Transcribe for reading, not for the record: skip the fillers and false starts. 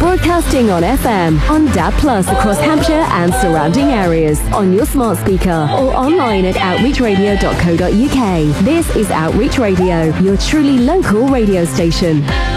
Broadcasting on FM, on DAB Plus across Hampshire and surrounding areas, on your smart speaker or online at outreachradio.co.uk. This is Outreach Radio, your truly local radio station.